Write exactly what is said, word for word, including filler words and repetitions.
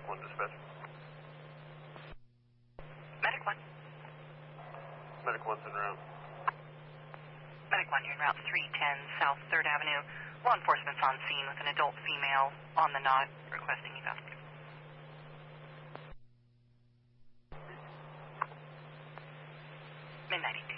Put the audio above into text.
one dispatch. Medic one. Medic one's en route. Medic one, you're en route three ten South third Avenue. Law enforcement's on scene with an adult female on the nod requesting evac. Midnight eighteen.